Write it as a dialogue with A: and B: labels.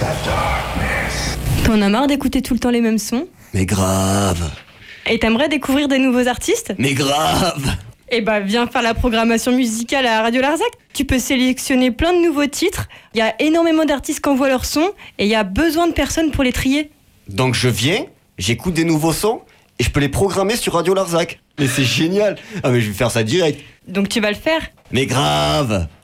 A: T'en as marre d'écouter tout le temps les mêmes sons?
B: Mais grave.
A: Et t'aimerais découvrir des nouveaux artistes?
B: Mais grave.
A: Eh bah viens faire la programmation musicale à Radio Larzac. Tu peux sélectionner plein de nouveaux titres. Il y a énormément d'artistes qui envoient leurs sons et il y a besoin de personnes pour les trier.
B: Donc je viens, j'écoute des nouveaux sons et je peux les programmer sur Radio Larzac. Mais c'est génial. Ah mais je vais faire ça direct.
A: Donc tu vas le faire?
B: Mais grave.